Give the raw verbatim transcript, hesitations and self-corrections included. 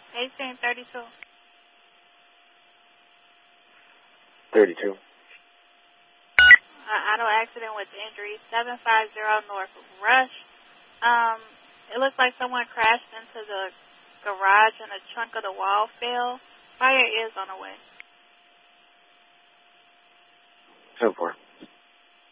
eighteen thirty-two. thirty-two. Uh, auto accident with injury, seven five zero North Rush. Um, it looks like someone crashed into the garage and a chunk of the wall fell. Fire is on the way. So far.